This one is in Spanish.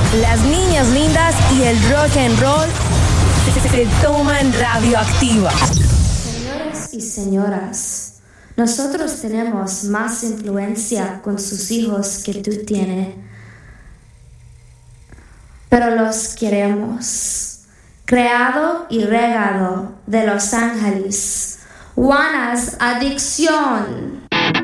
Las niñas lindas y el rock and roll se toman radioactiva. Señores y señoras, nosotros tenemos más influencia con sus hijos que tú tienes, pero los queremos. Creado y regado de Los Ángeles, Juana's Adicción.